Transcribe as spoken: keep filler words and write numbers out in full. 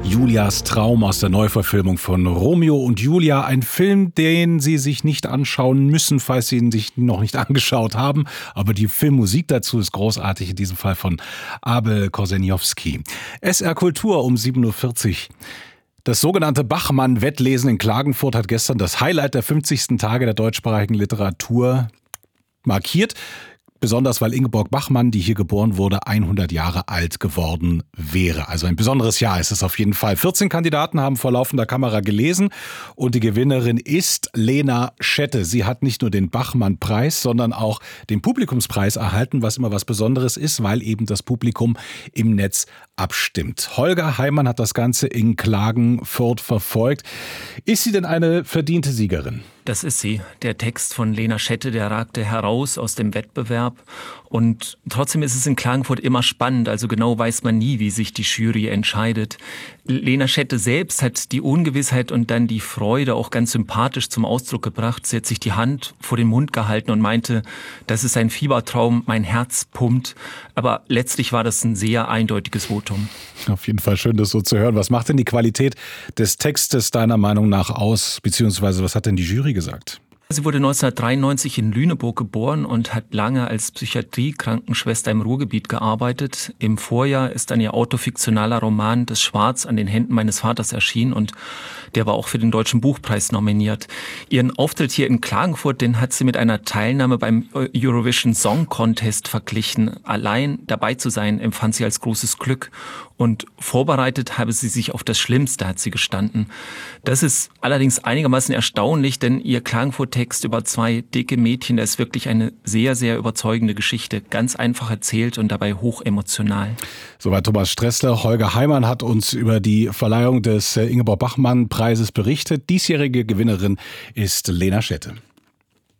Julias Traum aus der Neuverfilmung von Romeo und Julia. Ein Film, den Sie sich nicht anschauen müssen, falls Sie ihn sich noch nicht angeschaut haben. Aber die Filmmusik dazu ist großartig, in diesem Fall von Abel Korzeniowski. S R Kultur um sieben Uhr vierzig. Das sogenannte Bachmann-Wettlesen in Klagenfurt hat gestern das Highlight der fünfzigsten Tage der deutschsprachigen Literatur markiert. Besonders, weil Ingeborg Bachmann, die hier geboren wurde, hundert Jahre alt geworden wäre. Also ein besonderes Jahr ist es auf jeden Fall. vierzehn Kandidaten haben vor laufender Kamera gelesen und die Gewinnerin ist Lena Schette. Sie hat nicht nur den Bachmann-Preis, sondern auch den Publikumspreis erhalten, was immer was Besonderes ist, weil eben das Publikum im Netz abstimmt. Holger Heimann hat das Ganze in Klagenfurt verfolgt. Ist sie denn eine verdiente Siegerin? Das ist sie. Der Text von Lena Schette, der ragte heraus aus dem Wettbewerb. Und trotzdem ist es in Klagenfurt immer spannend. Also genau weiß man nie, wie sich die Jury entscheidet. Lena Schette selbst hat die Ungewissheit und dann die Freude auch ganz sympathisch zum Ausdruck gebracht. Sie hat sich die Hand vor den Mund gehalten und meinte, das ist ein Fiebertraum, mein Herz pumpt. Aber letztlich war das ein sehr eindeutiges Votum. Auf jeden Fall schön, das so zu hören. Was macht denn die Qualität des Textes deiner Meinung nach aus? Beziehungsweise was hat denn die Jury gesagt? Sie wurde neunzehnhundertdreiundneunzig in Lüneburg geboren und hat lange als Psychiatrie-Krankenschwester im Ruhrgebiet gearbeitet. Im Vorjahr ist dann ihr autofiktionaler Roman Das Schwarz an den Händen meines Vaters erschienen und der war auch für den Deutschen Buchpreis nominiert. Ihren Auftritt hier in Klagenfurt, den hat sie mit einer Teilnahme beim Eurovision Song Contest verglichen. Allein dabei zu sein, empfand sie als großes Glück. Und vorbereitet habe sie sich auf das Schlimmste, hat sie gestanden. Das ist allerdings einigermaßen erstaunlich, denn ihr Klagenfurt-Text über zwei dicke Mädchen, der ist wirklich eine sehr, sehr überzeugende Geschichte. Ganz einfach erzählt und dabei hochemotional. Soweit Thomas Stressler. Holger Heimann hat uns über die Verleihung des Ingeborg Bachmann-Preises berichtet. Diesjährige Gewinnerin ist Lena Schette.